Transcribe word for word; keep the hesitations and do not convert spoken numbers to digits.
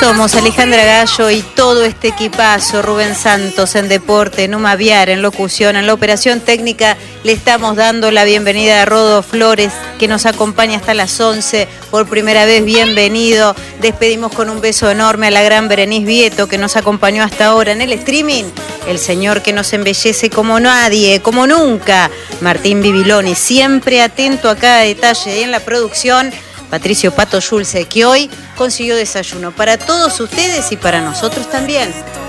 somos Alejandra Gallo y todo este equipazo, Rubén Santos en deporte, Numa Viar en locución, en la operación técnica. Le estamos dando la bienvenida a Rodo Flores, que nos acompaña hasta las once. Por primera vez, bienvenido. Despedimos con un beso enorme a la gran Berenice Vieto, que nos acompañó hasta ahora en el streaming. El señor que nos embellece como nadie, como nunca, Martín Bibiloni, siempre atento a cada detalle. Y en la producción, Patricio Pato Schulze, que hoy consiguió desayuno para todos ustedes y para nosotros también.